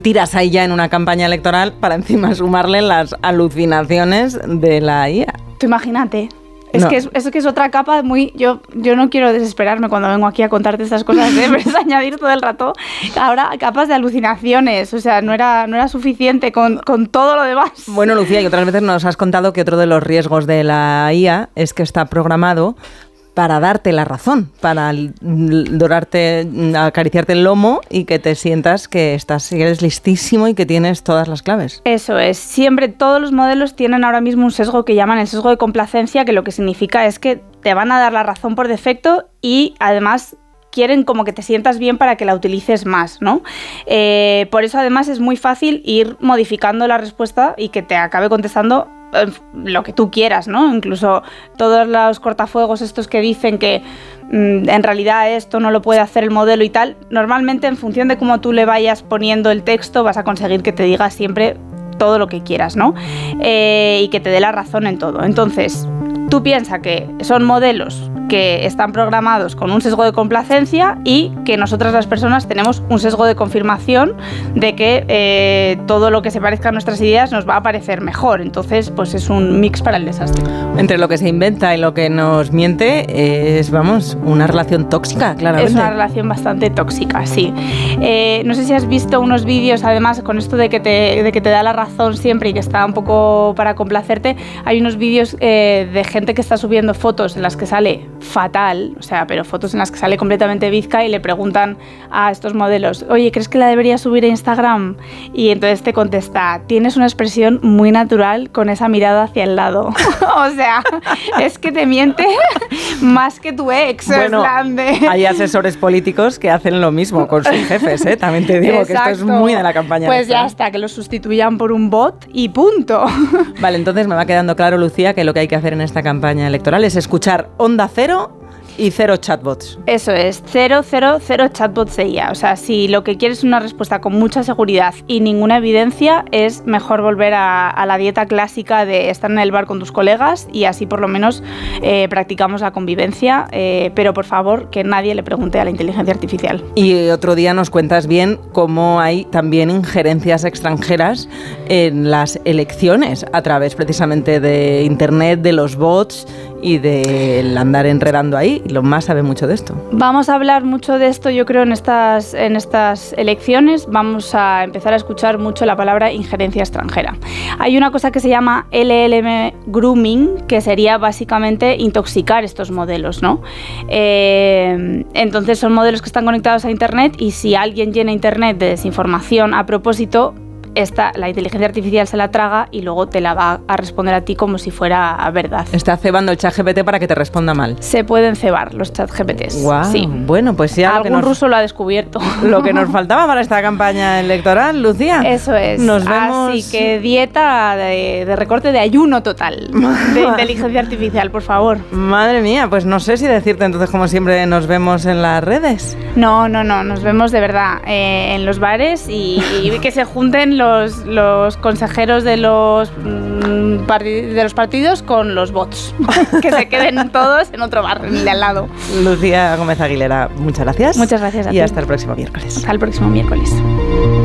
tiras ahí ya en una campaña electoral para encima sumarle las alucinaciones de la IA. Tú imagínate. Es que es otra capa muy... Yo no quiero desesperarme cuando vengo aquí a contarte estas cosas, pero es añadir todo el rato ahora capas de alucinaciones. O sea, no era suficiente con todo lo demás. Bueno, Lucía, y otras veces nos has contado que otro de los riesgos de la IA es que está programado para darte la razón, para dorarte, acariciarte el lomo y que te sientas que eres listísimo y que tienes todas las claves. Eso es. Siempre todos los modelos tienen ahora mismo un sesgo que llaman el sesgo de complacencia, que lo que significa es que te van a dar la razón por defecto y además quieren como que te sientas bien para que la utilices más, ¿no? Por eso además es muy fácil ir modificando la respuesta y que te acabe contestando lo que tú quieras, ¿no? Incluso todos los cortafuegos estos que dicen que en realidad esto no lo puede hacer el modelo y tal, normalmente en función de cómo tú le vayas poniendo el texto vas a conseguir que te diga siempre todo lo que quieras, ¿no? Y que te dé la razón en todo. Entonces, tú piensas que son modelos que están programados con un sesgo de complacencia y que nosotras las personas tenemos un sesgo de confirmación de que todo lo que se parezca a nuestras ideas nos va a parecer mejor. Entonces, pues es un mix para el desastre. Entre lo que se inventa y lo que nos miente es, vamos, una relación tóxica, claramente. Es una relación bastante tóxica, sí. No sé si has visto unos vídeos, además, con esto de que te da la razón siempre y que está un poco para complacerte. Hay unos vídeos de gente que está subiendo fotos en las que sale fatal, o sea, pero fotos en las que sale completamente bizca y le preguntan a estos modelos, oye, ¿crees que la debería subir a Instagram? Y entonces te contesta, tienes una expresión muy natural con esa mirada hacia el lado. O sea, es que te miente más que tu ex. Bueno, hay asesores políticos que hacen lo mismo con sus jefes, ¿eh? También te digo. Exacto. Que esto es muy de la campaña. Pues ya está, que lo sustituyan por un bot y punto. Vale, entonces me va quedando claro, Lucía, que lo que hay que hacer en esta campaña electoral es escuchar Onda Cero y 0 chatbots. Eso es, 0 chatbots de IA. O sea, si lo que quieres es una respuesta con mucha seguridad y ninguna evidencia, es mejor volver a la dieta clásica de estar en el bar con tus colegas y así por lo menos practicamos la convivencia, pero por favor que nadie le pregunte a la inteligencia artificial. Y otro día nos cuentas bien cómo hay también injerencias extranjeras en las elecciones a través precisamente de Internet, de los bots y del andar enredando ahí. Elon Musk sabe mucho de esto. Vamos a hablar mucho de esto, yo creo, en estas elecciones. Vamos a empezar a escuchar mucho la palabra injerencia extranjera. Hay una cosa que se llama LLM grooming, que sería básicamente intoxicar estos modelos, ¿no? Entonces son modelos que están conectados a Internet y si alguien llena Internet de desinformación a propósito, la inteligencia artificial se la traga y luego te la va a responder a ti como si fuera verdad. Está cebando el ChatGPT para que te responda mal. Se pueden cebar los ChatGPTs. Wow. Sí. Bueno, pues ya algún ruso lo ha descubierto. Lo que nos faltaba para esta campaña electoral, Lucía. Eso es. Nos vemos. Así que dieta de recorte de ayuno total de inteligencia artificial, por favor. Madre mía, pues no sé si decirte entonces, como siempre, nos vemos en las redes. No, nos vemos de verdad en los bares y que se junten los consejeros de los partidos con los bots. Que se queden todos en otro bar, en el de al lado. Lucía Gómez Aguilera, muchas gracias. Muchas gracias a ti. Y hasta el próximo miércoles. Hasta el próximo miércoles.